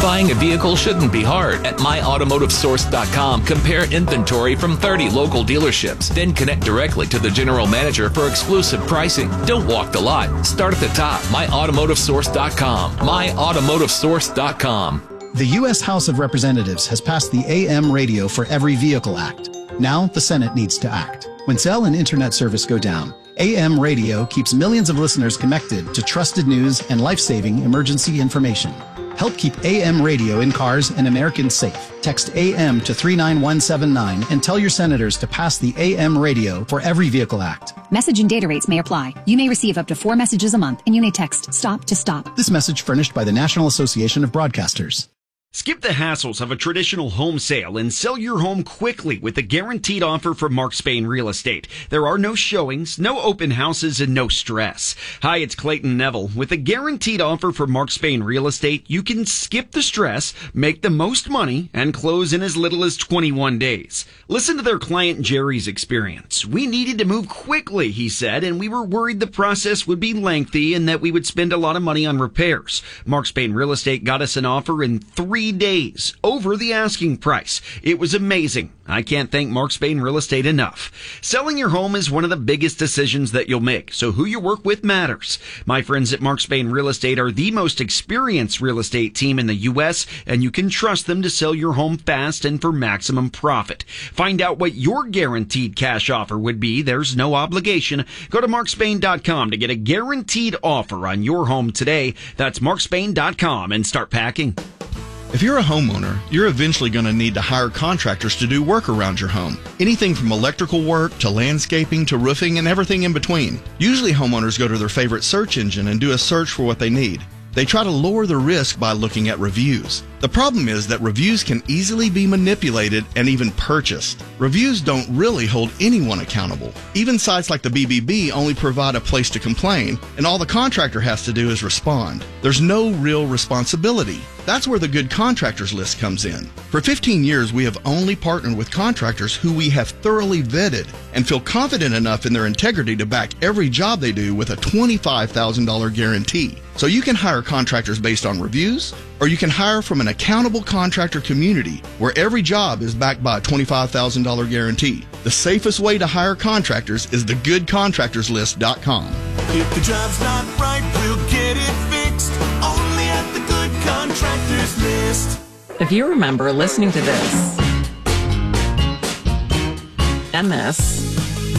Buying a vehicle shouldn't be hard. At myautomotivesource.com, compare inventory from 30 local dealerships. Then connect directly to the general manager for exclusive pricing. Don't walk the lot. Start at the top. myautomotivesource.com. myautomotivesource.com. The U.S. House of Representatives has passed the AM Radio for Every Vehicle Act. Now the Senate needs to act. When cell and internet service go down, AM radio keeps millions of listeners connected to trusted news and life-saving emergency information. Help keep AM radio in cars and Americans safe. Text AM to 39179 and tell your senators to pass the AM Radio for Every Vehicle Act. Message and data rates may apply. You may receive up to 4 messages a month, and you may text STOP to STOP. This message furnished by the National Association of Broadcasters. Skip the hassles of a traditional home sale and sell your home quickly with a guaranteed offer from Mark Spain Real Estate. There are no showings, no open houses, and no stress. Hi, it's Clayton Neville. With a guaranteed offer from Mark Spain Real Estate, you can skip the stress, make the most money, and close in as little as 21 days. Listen to their client Jerry's experience. We needed to move quickly, he said, and we were worried the process would be lengthy and that we would spend a lot of money on repairs. Mark Spain Real Estate got us an offer in 3 days, over the asking price. It was amazing. I can't thank Mark Spain Real Estate enough. Selling your home is one of the biggest decisions that you'll make, so who you work with matters. My friends at Mark Spain Real Estate are the most experienced real estate team in the U.S., and you can trust them to sell your home fast and for maximum profit. Find out what your guaranteed cash offer would be. There's no obligation. Go to markspain.com to get a guaranteed offer on your home today. That's markspain.com and start packing. If you're a homeowner, you're eventually going to need to hire contractors to do work around your home. Anything from electrical work to landscaping to roofing and everything in between. Usually homeowners go to their favorite search engine and do a search for what they need. They try to lower the risk by looking at reviews. The problem is that reviews can easily be manipulated and even purchased. Reviews don't really hold anyone accountable. Even sites like the BBB only provide a place to complain, and all the contractor has to do is respond. There's no real responsibility. That's where the Good Contractors list comes in. For 15 years, we have only partnered with contractors who we have thoroughly vetted and feel confident enough in their integrity to back every job they do with a $25,000 guarantee. So you can hire contractors based on reviews, or you can hire from an accountable contractor community where every job is backed by a $25,000 guarantee. The safest way to hire contractors is thegoodcontractorslist.com. If the job's not right, we'll get it fixed. Only at the Good Contractors List. If you remember listening to this and this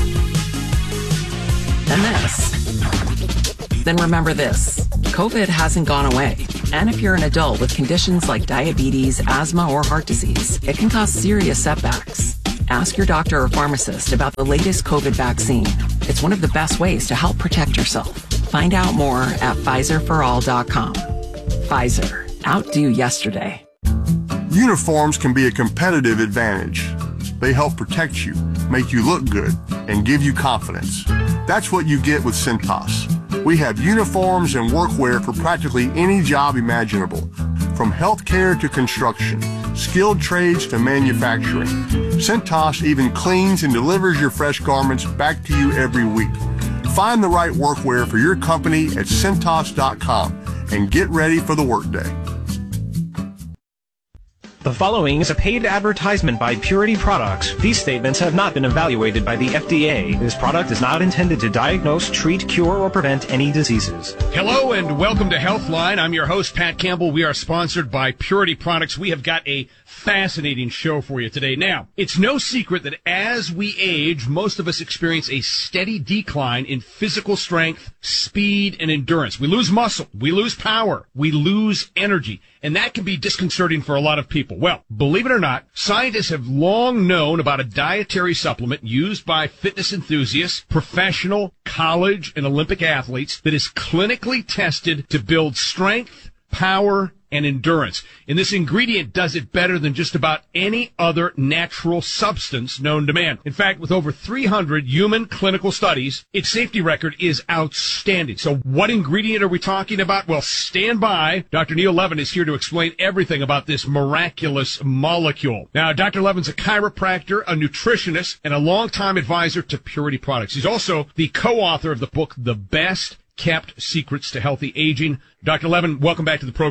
and this, then remember this. COVID hasn't gone away. And if you're an adult with conditions like diabetes, asthma, or heart disease, it can cause serious setbacks. Ask your doctor or pharmacist about the latest COVID vaccine. It's one of the best ways to help protect yourself. Find out more at PfizerForAll.com. Pfizer. Outdo yesterday. Uniforms can be a competitive advantage. They help protect you, make you look good, and give you confidence. That's what you get with Cintas. We have uniforms and workwear for practically any job imaginable, from healthcare to construction, skilled trades to manufacturing. Cintas even cleans and delivers your fresh garments back to you every week. Find the right workwear for your company at Cintas.com and get ready for the workday. The following is a paid advertisement by Purity Products. These statements have not been evaluated by the FDA. This product is not intended to diagnose, treat, cure, or prevent any diseases. Hello and welcome to Healthline. I'm your host, Pat Campbell. We are sponsored by Purity Products. We have got a fascinating show for you today. Now, it's no secret that as we age, most of us experience a steady decline in physical strength, speed, and endurance. We lose muscle, we lose power, we lose energy, and that can be disconcerting for a lot of people. Well, believe it or not, scientists have long known about a dietary supplement used by fitness enthusiasts, professional, college, and Olympic athletes that is clinically tested to build strength, power, and endurance. And this ingredient does it better than just about any other natural substance known to man. In fact, with over 300 human clinical studies, its safety record is outstanding. So what ingredient are we talking about? Well, stand by. Dr. Neil Levin is here to explain everything about this miraculous molecule. Now, Dr. Levin's a chiropractor, a nutritionist, and a longtime advisor to Purity Products. He's also the co-author of the book, The Best Kept Secrets to Healthy Aging. Dr. Levin, welcome back to the program.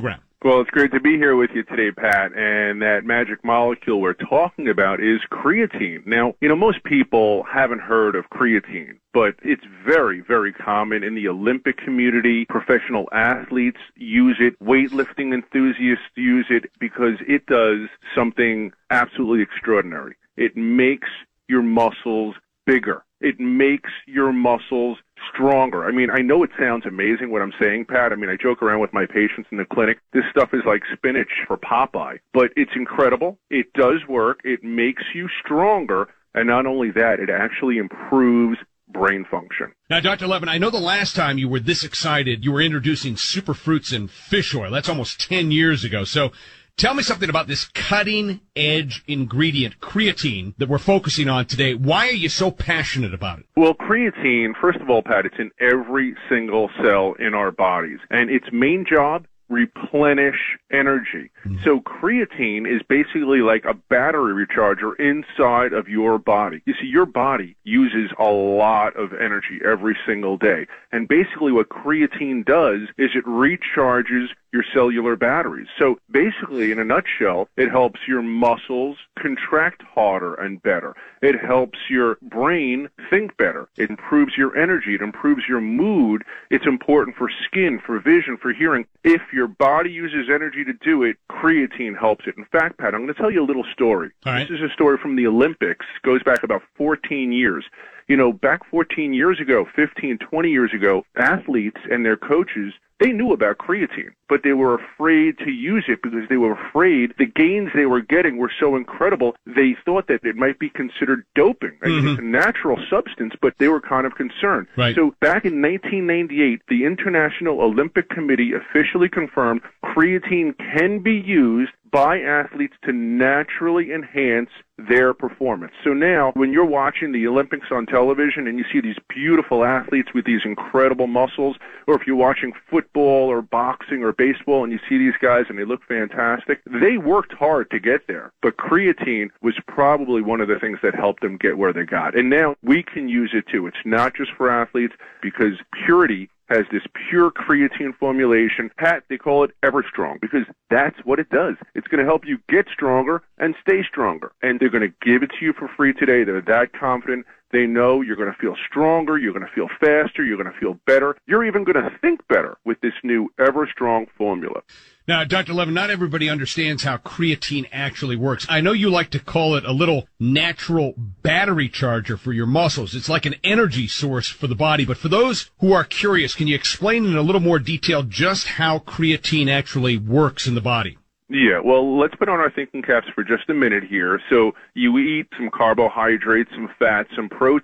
Well, it's great to be here with you today, Pat. And that magic molecule we're talking about is creatine. Now, most people haven't heard of creatine, but it's very, very common in the Olympic community. Professional athletes use it. Weightlifting enthusiasts use it because it does something absolutely extraordinary. It makes your muscles bigger. It makes your muscles stronger. I mean, I know it sounds amazing what I'm saying, Pat. I mean, I joke around with my patients in the clinic. This stuff is like spinach for Popeye, but it's incredible. It does work. It makes you stronger. And not only that, it actually improves brain function. Now, Dr. Levin, I know the last time you were this excited, you were introducing superfruits and fish oil. That's almost 10 years ago. So tell me something about this cutting-edge ingredient, creatine, that we're focusing on today. Why are you so passionate about it? Well, creatine, first of all, Pat, it's in every single cell in our bodies. And its main job, replenish energy. So creatine is basically like a battery recharger inside of your body. You see, your body uses a lot of energy every single day. And basically what creatine does is it recharges your cellular batteries. So basically, in a nutshell, it helps your muscles contract harder and better. It helps your brain think better. It improves your energy. It improves your mood. It's important for skin, for vision, for hearing. If your body uses energy to do it, creatine helps it. In fact, Pat, I'm going to tell you a little story. All right. This is a story from the Olympics. It goes back about 14 years. Back 14 years ago, 15, 20 years ago, athletes and their coaches, they knew about creatine, but they were afraid to use it because they were afraid the gains they were getting were so incredible, they thought that it might be considered doping. I mean, it's a natural substance, but they were kind of concerned. Right. So back in 1998, the International Olympic Committee officially confirmed creatine can be used by athletes to naturally enhance their performance. So now, when you're watching the Olympics on television and you see these beautiful athletes with these incredible muscles, or if you're watching football or boxing or baseball and you see these guys and they look fantastic, they worked hard to get there. But creatine was probably one of the things that helped them get where they got. And now we can use it too. It's not just for athletes because Purity has this pure creatine formulation. Pat, they call it Everstrong because that's what it does. It's going to help you get stronger and stay stronger. And they're going to give it to you for free today. They're that confident. They know you're going to feel stronger, you're going to feel faster, you're going to feel better. You're even going to think better with this new Everstrong formula. Now, Dr. Levin, not everybody understands how creatine actually works. I know you like to call it a little natural battery charger for your muscles. It's like an energy source for the body. But for those who are curious, can you explain in a little more detail just how creatine actually works in the body? Yeah, well, let's put on our thinking caps for just a minute here. So you eat some carbohydrates, some fats, some protein.